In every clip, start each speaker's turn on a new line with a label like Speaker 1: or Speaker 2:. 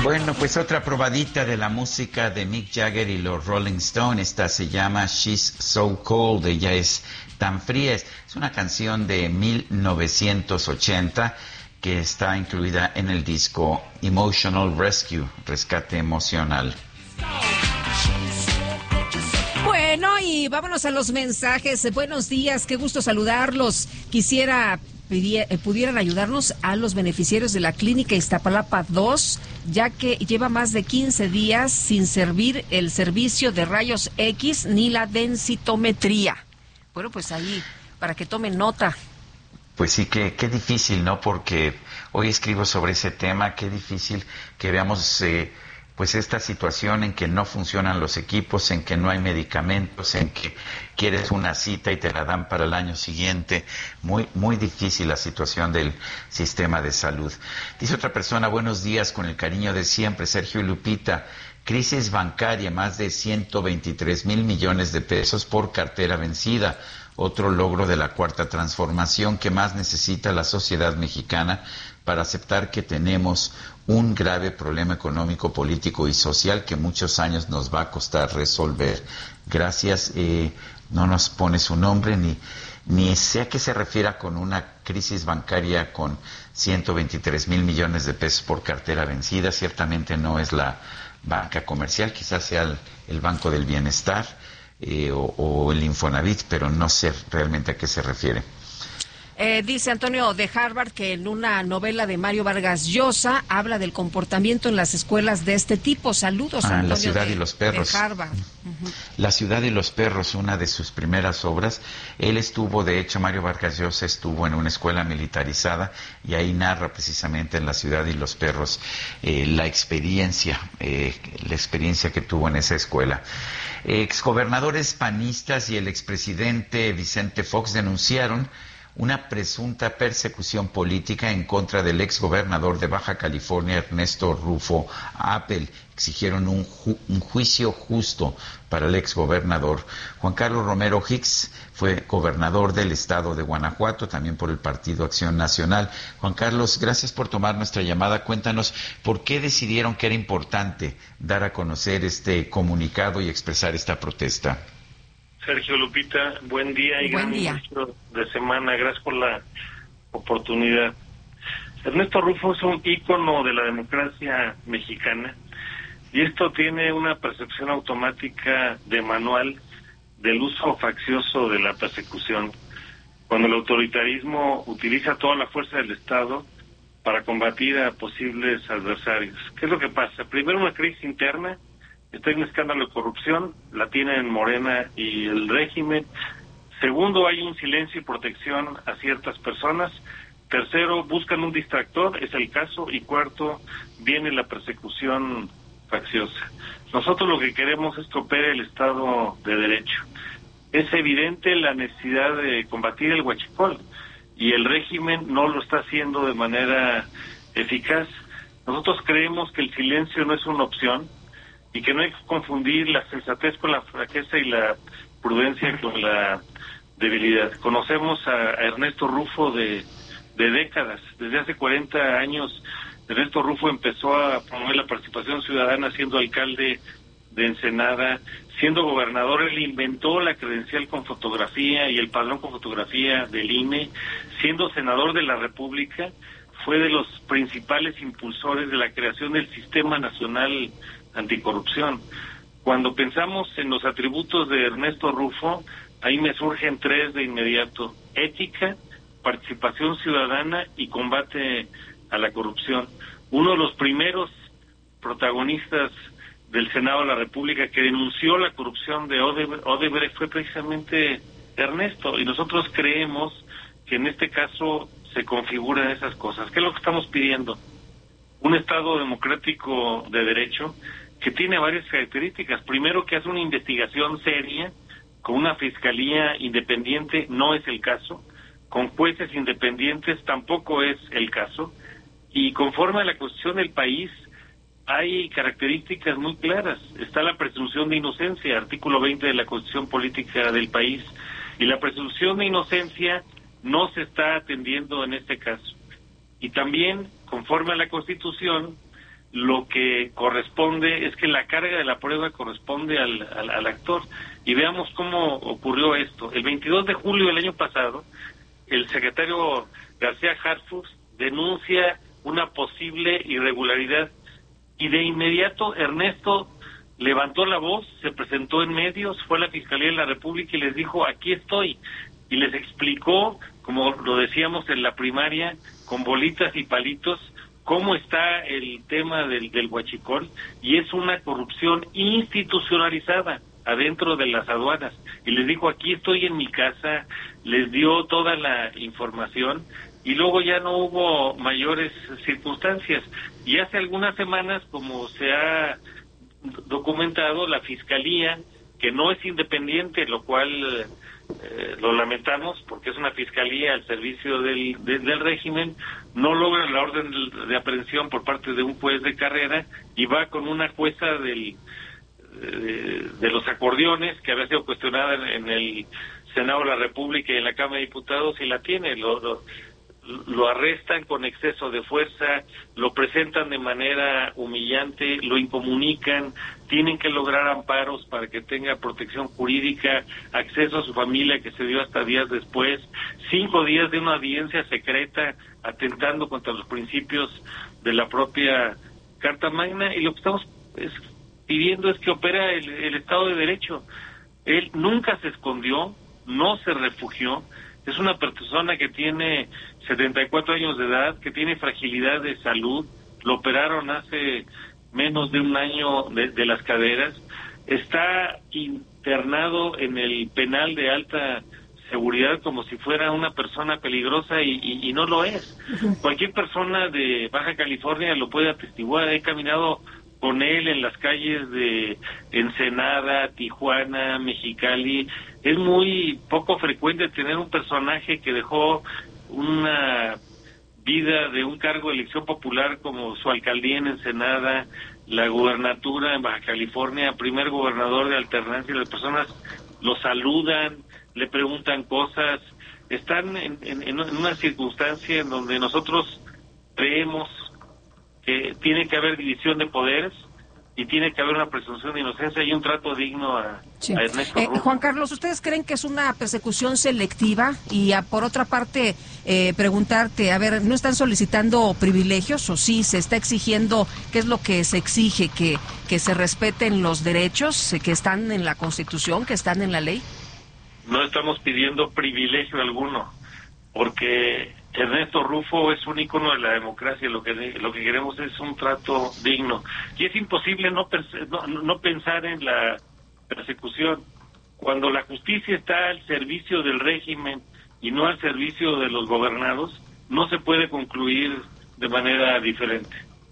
Speaker 1: Bueno, pues otra probadita de la música de Mick Jagger y los Rolling Stones. Esta se llama She's So Cold, ella es tan fría. Es una canción de 1980 que está incluida en el disco Emotional Rescue, Rescate Emocional.
Speaker 2: Bueno, y vámonos a los mensajes. Buenos días, qué gusto saludarlos. Quisiera pudieran ayudarnos a los beneficiarios de la clínica Iztapalapa 2, ya que lleva más de 15 días sin servir el servicio de rayos X ni la densitometría. Bueno, pues ahí, para que tomen nota.
Speaker 1: Pues sí, qué difícil, ¿no? Porque hoy escribo sobre ese tema, qué difícil que veamos pues esta situación en que no funcionan los equipos, en que no hay medicamentos, en que quieres una cita y te la dan para el año siguiente. Muy difícil la situación del sistema de salud. Dice otra persona, buenos días, con el cariño de siempre, Sergio y Lupita. Crisis bancaria, más de 123,000 millones de pesos por cartera vencida. Otro logro de la cuarta transformación que más necesita la sociedad mexicana para aceptar que tenemos un grave problema económico, político y social que muchos años nos va a costar resolver. Gracias. No nos pone su nombre ni sé a qué se refiera con una crisis bancaria con 123,000 millones de pesos por cartera vencida. Ciertamente no es la banca comercial, quizás sea el Banco del Bienestar o el Infonavit, pero no sé realmente a qué se refiere.
Speaker 2: Dice Antonio de Harvard que en una novela de Mario Vargas Llosa habla del comportamiento en las escuelas de este tipo. Saludos, Antonio.
Speaker 1: La ciudad y los perros.
Speaker 2: De Harvard. Uh-huh.
Speaker 1: La ciudad y los perros, una de sus primeras obras. Él estuvo, de hecho, Mario Vargas Llosa estuvo en una escuela militarizada y ahí narra precisamente en La ciudad y los perros la experiencia que tuvo en esa escuela. Exgobernadores panistas y el expresidente Vicente Fox denunciaron una presunta persecución política en contra del exgobernador de Baja California, Ernesto Rufo Appel. Exigieron un juicio justo para el exgobernador. Juan Carlos Romero Hicks fue gobernador del estado de Guanajuato, también por el Partido Acción Nacional. Juan Carlos, gracias por tomar nuestra llamada. Cuéntanos por qué decidieron que era importante dar a conocer este comunicado y expresar esta protesta.
Speaker 3: Sergio, Lupita, buen día y gran inicio de semana. Gracias por la oportunidad. Ernesto Rufo es un ícono de la democracia mexicana y esto tiene una percepción automática de manual del uso faccioso de la persecución, cuando el autoritarismo utiliza toda la fuerza del Estado para combatir a posibles adversarios. ¿Qué es lo que pasa? Primero, una crisis interna. Está en un escándalo de corrupción, la tienen Morena y el régimen. Segundo, hay un silencio y protección a ciertas personas. Tercero, buscan un distractor, es el caso. Y cuarto, viene la persecución facciosa. Nosotros lo que queremos es que opere el Estado de Derecho. Es evidente la necesidad de combatir el huachicol y el régimen no lo está haciendo de manera eficaz. Nosotros creemos que el silencio no es una opción y que no hay que confundir la sensatez con la fraqueza y la prudencia con la debilidad. Conocemos a Ernesto Rufo de décadas. Desde hace 40 años, Ernesto Rufo empezó a promover la participación ciudadana siendo alcalde de Ensenada. Siendo gobernador, él inventó la credencial con fotografía y el padrón con fotografía del INE. Siendo senador de la República, fue de los principales impulsores de la creación del Sistema Nacional Anticorrupción. Cuando pensamos en los atributos de Ernesto Rufo, ahí me surgen tres de inmediato: ética, participación ciudadana y combate a la corrupción. Uno de los primeros protagonistas del Senado de la República que denunció la corrupción de Odebrecht fue precisamente Ernesto, y nosotros creemos que en este caso se configuran esas cosas. ¿Qué es lo que estamos pidiendo? Un Estado democrático de derecho que tiene varias características. Primero, que hace una investigación seria con una fiscalía independiente, no es el caso. Con jueces independientes, tampoco es el caso. Y conforme a la Constitución del país, hay características muy claras. Está la presunción de inocencia, artículo 20 de la Constitución Política del país. Y la presunción de inocencia no se está atendiendo en este caso. Y también, conforme a la Constitución, lo que corresponde es que la carga de la prueba corresponde al actor. Y veamos cómo ocurrió esto. El 22 de julio del año pasado, el secretario García Harfuch denuncia una posible irregularidad y de inmediato Ernesto levantó la voz, se presentó en medios, fue a la Fiscalía de la República y les dijo, aquí estoy, y les explicó, como lo decíamos en la primaria, con bolitas y palitos, cómo está el tema del huachicol, y es una corrupción institucionalizada adentro de las aduanas, y les dijo, aquí estoy en mi casa, les dio toda la información, y luego ya no hubo mayores circunstancias, y hace algunas semanas, como se ha documentado, la Fiscalía, que no es independiente, lo cual lo lamentamos, porque es una fiscalía al servicio del régimen, no logra la orden de aprehensión por parte de un juez de carrera y va con una jueza de los acordeones que había sido cuestionada en el Senado de la República y en la Cámara de Diputados, y la tiene, lo arrestan con exceso de fuerza, lo presentan de manera humillante, lo incomunican, tienen que lograr amparos para que tenga protección jurídica, acceso a su familia que se dio hasta días después, 5 días de una audiencia secreta atentando contra los principios de la propia Carta Magna, y lo que estamos pidiendo es que opera el Estado de Derecho. Él nunca se escondió, no se refugió, es una persona que tiene 74 años de edad, que tiene fragilidad de salud, lo operaron hace menos de un año de las caderas, está internado en el penal de alta seguridad como si fuera una persona peligrosa y no lo es. Cualquier persona de Baja California lo puede atestiguar, he caminado con él en las calles de Ensenada, Tijuana, Mexicali. Es muy poco frecuente tener un personaje que dejó una vida de un cargo de elección popular como su alcaldía en Ensenada, la gubernatura en Baja California, primer gobernador de alternancia. Las personas lo saludan, le preguntan cosas, están en una circunstancia en donde nosotros creemos que tiene que haber división de poderes y tiene que haber una presunción de inocencia y un trato digno a Ernesto Rufo.
Speaker 2: Juan Carlos, ¿ustedes creen que es una persecución selectiva? Y por otra parte, preguntarte, a ver, ¿no están solicitando privilegios o sí se está exigiendo, qué es lo que se exige, que se respeten los derechos que están en la Constitución, que están en la ley?
Speaker 3: No estamos pidiendo privilegio alguno, porque Ernesto Rufo es un ícono de la democracia, lo que queremos es un trato digno. Y es imposible no pensar en la persecución. Cuando la justicia está al servicio del régimen y no al servicio de los gobernados, no se puede concluir de manera diferente.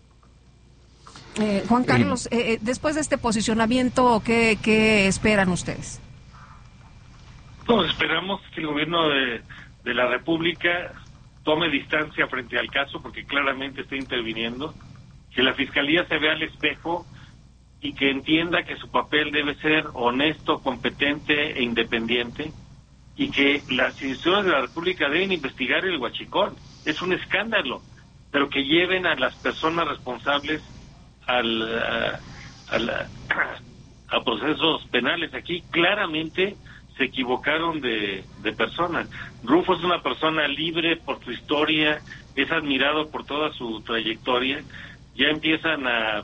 Speaker 2: Juan Carlos, después de este posicionamiento, ¿qué esperan ustedes?
Speaker 3: Pues esperamos que el gobierno de la República tome distancia frente al caso, porque claramente está interviniendo, que la Fiscalía se vea al espejo y que entienda que su papel debe ser honesto, competente e independiente, y que las instituciones de la República deben investigar el huachicol. Es un escándalo, pero que lleven a las personas responsables a procesos penales. Aquí claramente se equivocaron de persona. Rufo es una persona libre por su historia, es admirado por toda su trayectoria. Ya empiezan a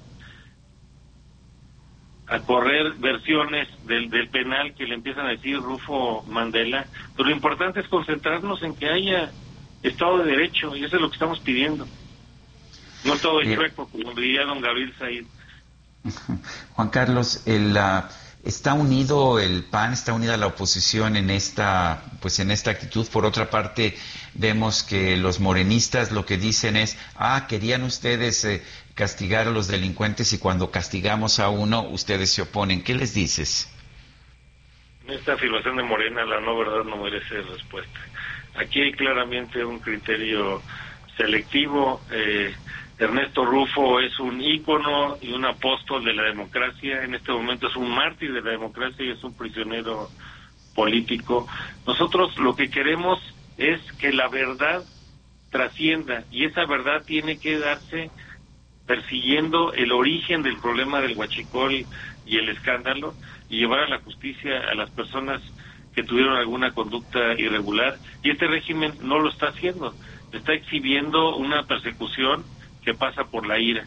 Speaker 3: correr versiones del penal que le empiezan a decir Rufo Mandela, pero lo importante es concentrarnos en que haya Estado de Derecho, y eso es lo que estamos pidiendo. No todo es chueco, como diría don Gabriel Said.
Speaker 1: Juan Carlos, ¿está unido el PAN, está unida la oposición en esta actitud? Por otra parte, vemos que los morenistas lo que dicen es, querían ustedes castigar a los delincuentes y cuando castigamos a uno, ustedes se oponen. ¿Qué les dices?
Speaker 3: Esta afirmación de Morena, la no verdad no merece respuesta. Aquí hay claramente un criterio selectivo. Ernesto Rufo es un ícono y un apóstol de la democracia. En este momento es un mártir de la democracia y es un prisionero político. Nosotros lo que queremos es que la verdad trascienda, y esa verdad tiene que darse persiguiendo el origen del problema del huachicol y el escándalo, y llevar a la justicia a las personas que tuvieron alguna conducta irregular, y este régimen no lo está haciendo, está exhibiendo una persecución que pasa por la ira.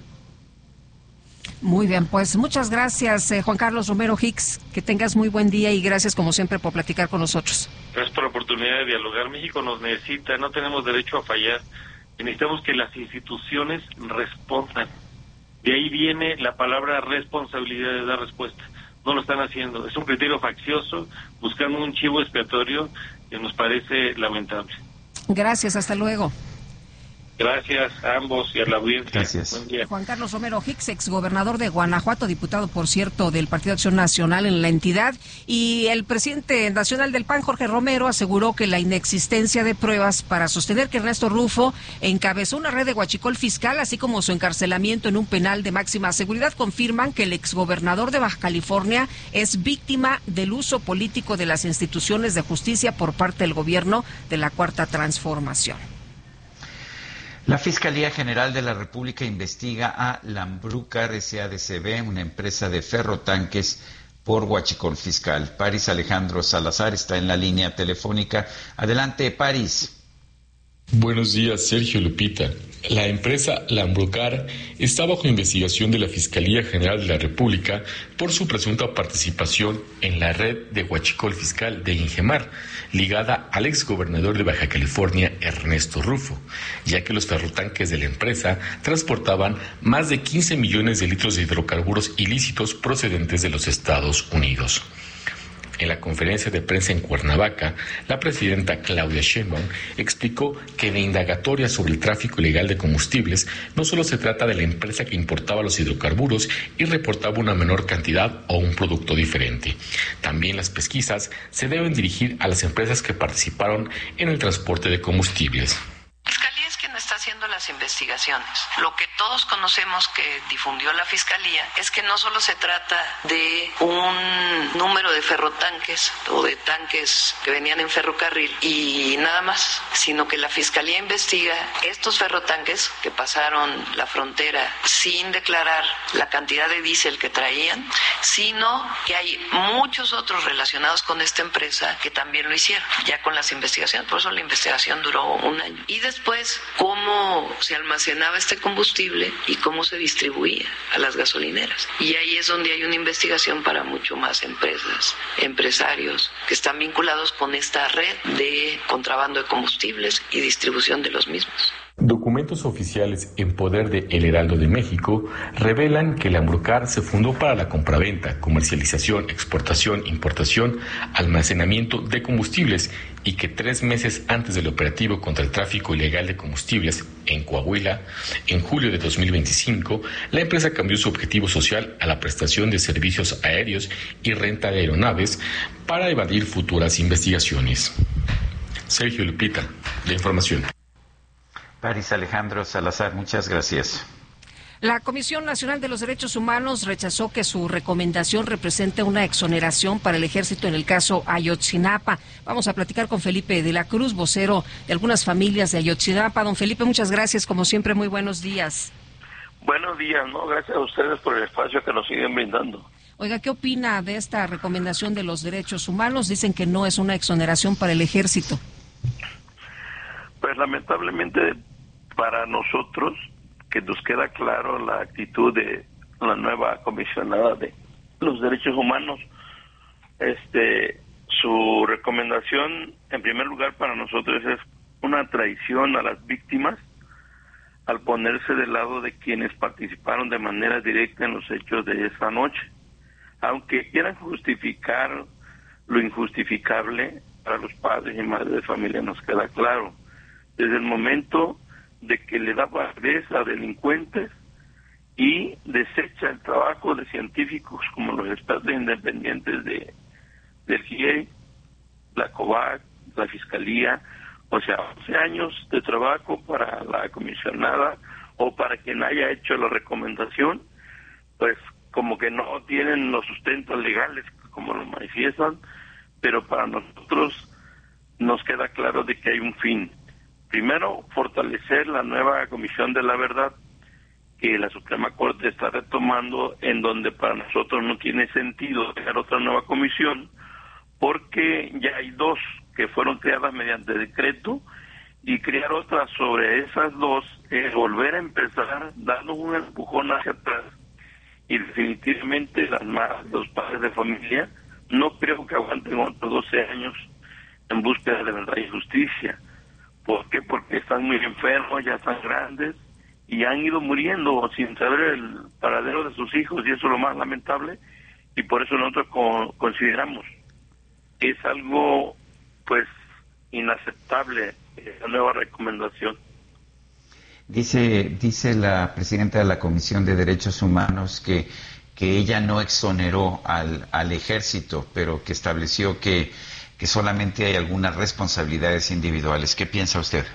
Speaker 2: Muy bien, pues muchas gracias, Juan Carlos Romero Hicks, que tengas muy buen día y gracias como siempre por platicar con nosotros.
Speaker 3: Gracias por la oportunidad de dialogar. México nos necesita, no tenemos derecho a fallar, y necesitamos que las instituciones respondan. De ahí viene la palabra responsabilidad de dar respuesta. No lo están haciendo, es un criterio faccioso, buscando un chivo expiatorio que nos parece lamentable.
Speaker 2: Gracias, hasta luego.
Speaker 3: Gracias a ambos y a la audiencia.
Speaker 1: Gracias.
Speaker 3: Buen día.
Speaker 2: Juan Carlos Romero Hicks, exgobernador de Guanajuato, diputado, por cierto, del Partido Acción Nacional en la entidad, y el presidente nacional del PAN, Jorge Romero, aseguró que la inexistencia de pruebas para sostener que Ernesto Rufo encabezó una red de huachicol fiscal, así como su encarcelamiento en un penal de máxima seguridad, confirman que el exgobernador de Baja California es víctima del uso político de las instituciones de justicia por parte del gobierno de la Cuarta Transformación.
Speaker 1: La Fiscalía General de la República investiga a Lambrucar S.A.D.C.B., una empresa de ferrotanques, por huachicol fiscal. Paris Alejandro Salazar está en la línea telefónica. Adelante, Paris.
Speaker 4: Buenos días, Sergio, Lupita. La empresa Lambrucar está bajo investigación de la Fiscalía General de la República por su presunta participación en la red de huachicol fiscal de Ingemar, ligada al exgobernador de Baja California, Ernesto Rufo, ya que los ferrotanques de la empresa transportaban más de 15 millones de litros de hidrocarburos ilícitos procedentes de los Estados Unidos. En la conferencia de prensa en Cuernavaca, la presidenta Claudia Sheinbaum explicó que de indagatoria sobre el tráfico ilegal de combustibles no solo se trata de la empresa que importaba los hidrocarburos y reportaba una menor cantidad o un producto diferente. También las pesquisas se deben dirigir a las empresas que participaron en el transporte de combustibles.
Speaker 5: Fiscalía es quien está haciendo las investigaciones. Lo que todos conocemos que difundió la Fiscalía es que no solo se trata de un número de ferrotanques o de tanques que venían en ferrocarril y nada más, sino que la Fiscalía investiga estos ferrotanques que pasaron la frontera sin declarar la cantidad de diésel que traían, sino que hay muchos otros relacionados con esta empresa que también lo hicieron, ya con las investigaciones. Por eso la investigación duró un año. Y después, cómo se almacenaba este combustible y cómo se distribuía a las gasolineras. Y ahí es donde hay una investigación para mucho más empresas, empresarios que están vinculados con esta red de contrabando de combustibles y distribución de los mismos.
Speaker 4: Documentos oficiales en poder de El Heraldo de México revelan que Lambrucar se fundó para la compraventa, comercialización, exportación, importación, almacenamiento de combustibles y que 3 meses antes del operativo contra el tráfico ilegal de combustibles en Coahuila, en julio de 2025, la empresa cambió su objetivo social a la prestación de servicios aéreos y renta de aeronaves para evadir futuras investigaciones. Sergio, Lupita, la información.
Speaker 1: Paris Alejandro Salazar, muchas gracias.
Speaker 2: La Comisión Nacional de los Derechos Humanos rechazó que su recomendación represente una exoneración para el ejército en el caso Ayotzinapa. Vamos a platicar con Felipe de la Cruz, vocero de algunas familias de Ayotzinapa. Don Felipe, muchas gracias, como siempre, muy buenos días.
Speaker 6: Buenos días, ¿no? Gracias a ustedes por el espacio que nos siguen brindando.
Speaker 2: Oiga, ¿qué opina de esta recomendación de los derechos humanos? Dicen que no es una exoneración para el ejército.
Speaker 6: Pues lamentablemente para nosotros, que nos queda claro la actitud de la nueva comisionada de los derechos humanos, su recomendación, en primer lugar, para nosotros es una traición a las víctimas al ponerse del lado de quienes participaron de manera directa en los hechos de esa noche. Aunque quieran justificar lo injustificable, para los padres y madres de familia nos queda claro. Desde el momento de que le da validez a delincuentes y desecha el trabajo de científicos como los expertos independientes del GIEI, la COVAC, la Fiscalía, o sea, 11 años de trabajo para la comisionada o para quien haya hecho la recomendación, pues como que no tienen los sustentos legales como lo manifiestan, pero para nosotros nos queda claro de que hay un fin. Primero, fortalecer la nueva Comisión de la Verdad, que la Suprema Corte está retomando, en donde para nosotros no tiene sentido crear otra nueva comisión, porque ya hay 2 que fueron creadas mediante decreto, y crear otra sobre esas 2 es volver a empezar dando un empujón hacia atrás, y definitivamente las madres, los padres de familia, no creo que aguanten otros 12 años en búsqueda de verdad y justicia. ¿Por qué? Porque están muy enfermos, ya están grandes, y han ido muriendo sin saber el paradero de sus hijos, y eso es lo más lamentable, y por eso nosotros consideramos que es algo pues inaceptable esa nueva recomendación.
Speaker 1: Dice la presidenta de la Comisión de Derechos Humanos que ella no exoneró al ejército, pero que estableció que solamente hay algunas responsabilidades individuales. ¿Qué piensa usted?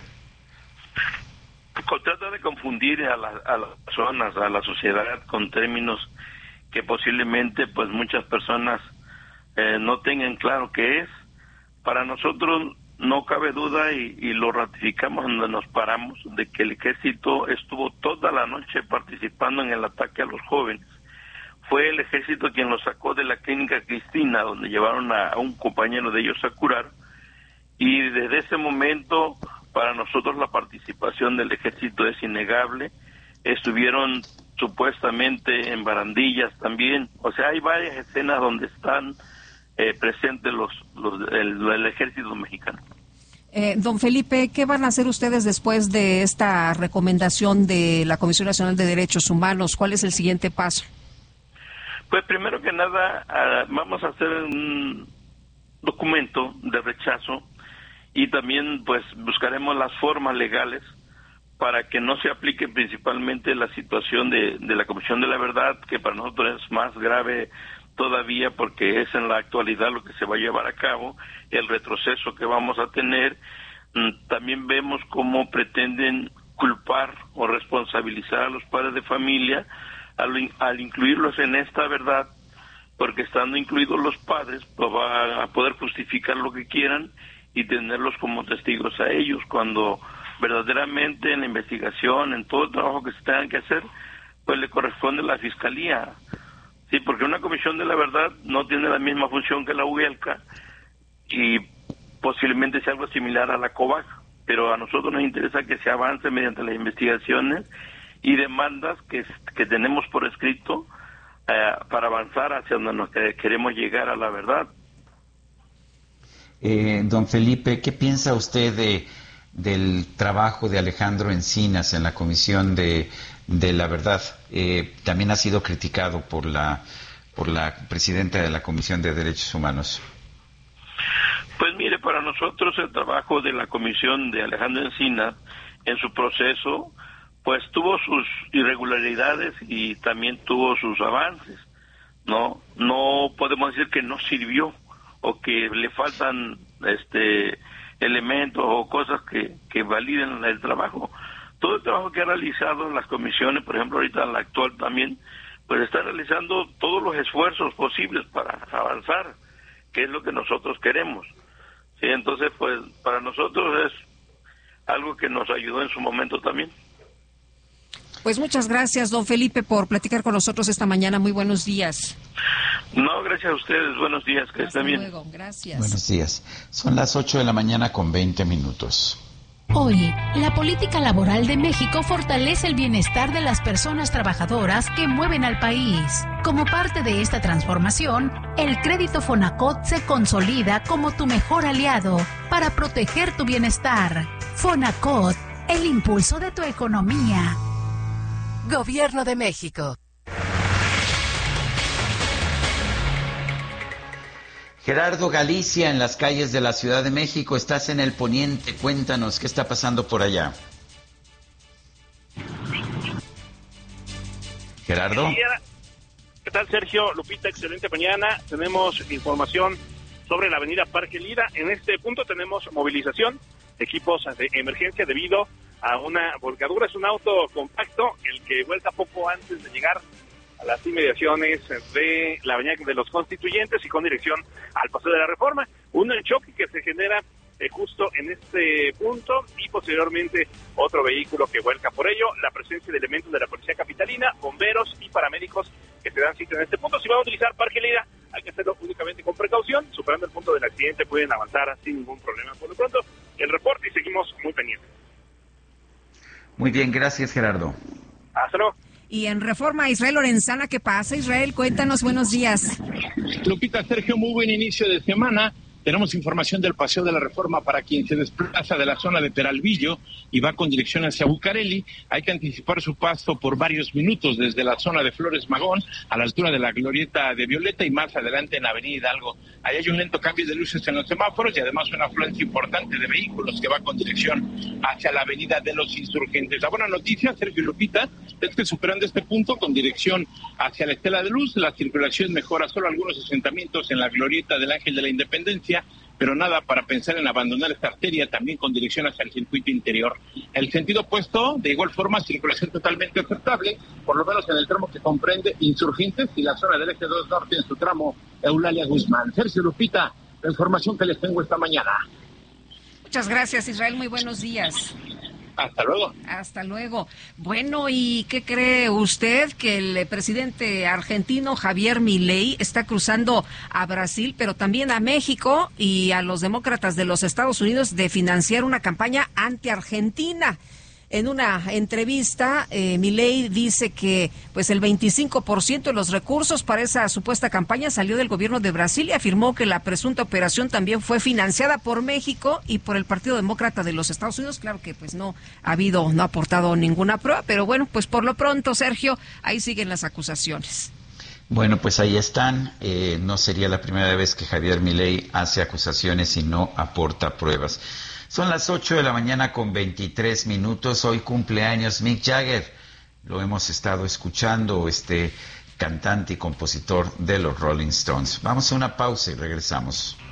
Speaker 6: Trata de confundir a las personas, a la sociedad, con términos que posiblemente pues muchas personas no tengan claro qué es. Para nosotros no cabe duda, y lo ratificamos donde nos paramos, de que el ejército estuvo toda la noche participando en el ataque a los jóvenes. Fue el ejército quien los sacó de la clínica Cristina, donde llevaron a un compañero de ellos a curar, y desde ese momento para nosotros la participación del ejército es innegable. Estuvieron supuestamente en barandillas también, o sea, hay varias escenas donde están presentes el ejército mexicano.
Speaker 2: Don Felipe, ¿qué van a hacer ustedes después de esta recomendación de la Comisión Nacional de Derechos Humanos? ¿Cuál es el siguiente paso?
Speaker 6: Pues primero que nada vamos a hacer un documento de rechazo, y también pues buscaremos las formas legales para que no se aplique principalmente la situación de la Comisión de la Verdad, que para nosotros es más grave todavía porque es en la actualidad lo que se va a llevar a cabo, el retroceso que vamos a tener. También vemos cómo pretenden culpar o responsabilizar a los padres de familia al incluirlos en esta verdad, porque estando incluidos los padres pues van a poder justificar lo que quieran y tenerlos como testigos a ellos, cuando verdaderamente en la investigación, en todo el trabajo que se tenga que hacer, pues le corresponde a la Fiscalía. Sí, porque una Comisión de la Verdad no tiene la misma función que la UELCA, y posiblemente sea algo similar a la COVAC, pero a nosotros nos interesa que se avance mediante las investigaciones y demandas que tenemos por escrito para avanzar hacia donde nos queremos llegar a la verdad.
Speaker 1: Don Felipe, ¿qué piensa usted del trabajo de Alejandro Encinas en la Comisión de la Verdad? También ha sido criticado por la presidenta de la Comisión de Derechos Humanos.
Speaker 6: Pues mire, para nosotros el trabajo de la Comisión de Alejandro Encinas en su proceso pues tuvo sus irregularidades y también tuvo sus avances. No podemos decir que no sirvió o que le faltan elementos o cosas que validen el trabajo. Todo el trabajo que ha realizado las comisiones, por ejemplo ahorita la actual también, pues está realizando todos los esfuerzos posibles para avanzar, que es lo que nosotros queremos. Sí, entonces pues para nosotros es algo que nos ayudó en su momento también.
Speaker 2: Pues muchas gracias, don Felipe, por platicar con nosotros esta mañana. Muy buenos días.
Speaker 6: No, gracias a ustedes. Buenos días, que estén bien.
Speaker 2: Luego. Gracias.
Speaker 1: Buenos días. Son las 8:20 a.m.
Speaker 7: Hoy, la política laboral de México fortalece el bienestar de las personas trabajadoras que mueven al país. Como parte de esta transformación, el crédito Fonacot se consolida como tu mejor aliado para proteger tu bienestar. Fonacot, el impulso de tu economía. Gobierno de México.
Speaker 1: Gerardo Galicia, en las calles de la Ciudad de México, estás en el poniente, cuéntanos, ¿qué está pasando por allá? Gerardo.
Speaker 8: ¿Qué tal, Sergio? Lupita, excelente mañana. Tenemos información sobre la avenida Parque Lira. En este punto tenemos movilización de equipos de emergencia debido a una volcadura. Es un auto compacto, el que vuelca poco antes de llegar a las inmediaciones de la avenida de los Constituyentes y con dirección al Paseo de la Reforma. Un choque que se genera justo en este punto, y posteriormente otro vehículo que vuelca por ello. La presencia de elementos de la Policía Capitalina, bomberos y paramédicos que se dan cita en este punto. Si van a utilizar Parque Lira, hay que hacerlo únicamente con precaución. Superando el punto del accidente pueden avanzar sin ningún problema. Por lo pronto, el reporte, y seguimos muy pendientes.
Speaker 1: Muy bien, gracias, Gerardo.
Speaker 8: Hasta luego.
Speaker 2: Y en Reforma, Israel Lorenzana, ¿qué pasa? Israel, cuéntanos, buenos días.
Speaker 9: Lupita, Sergio, muy buen inicio de semana. Tenemos información del Paseo de la Reforma para quien se desplaza de la zona de Peralvillo y va con dirección hacia Bucareli. Hay que anticipar su paso por varios minutos desde la zona de Flores Magón a la altura de la Glorieta de Violeta y más adelante en Avenida Hidalgo. Ahí hay un lento cambio de luces en los semáforos y además una afluencia importante de vehículos que va con dirección hacia la Avenida de los Insurgentes. La buena noticia, Sergio y Lupita, es que superando este punto con dirección hacia la Estela de Luz, la circulación mejora, solo algunos asentamientos en la Glorieta del Ángel de la Independencia, pero nada para pensar en abandonar esta arteria, también con dirección hacia el circuito interior. El sentido opuesto, de igual forma, circulación totalmente aceptable, por lo menos en el tramo que comprende Insurgentes y la zona del Eje 2 Norte en su tramo Eulalia Guzmán. Sergio, Lupita, la información que les tengo esta mañana.
Speaker 2: Muchas gracias, Israel, muy buenos días.
Speaker 9: Hasta luego.
Speaker 2: Hasta luego. Bueno, ¿y qué cree usted? Que el presidente argentino Javier Milei está cruzando a Brasil, pero también a México y a los demócratas de los Estados Unidos de financiar una campaña anti-Argentina. En una entrevista, Milei dice que pues el 25% de los recursos para esa supuesta campaña salió del gobierno de Brasil y afirmó que la presunta operación también fue financiada por México y por el Partido Demócrata de los Estados Unidos. Claro que pues no ha aportado ninguna prueba, pero bueno, pues por lo pronto, Sergio, ahí siguen las acusaciones.
Speaker 1: Bueno, pues ahí están. No sería la primera vez que Javier Milei hace acusaciones y no aporta pruebas. Son las 8 de la mañana con 23 minutos. Hoy cumpleaños Mick Jagger. Lo hemos estado escuchando, cantante y compositor de los Rolling Stones. Vamos a una pausa y regresamos.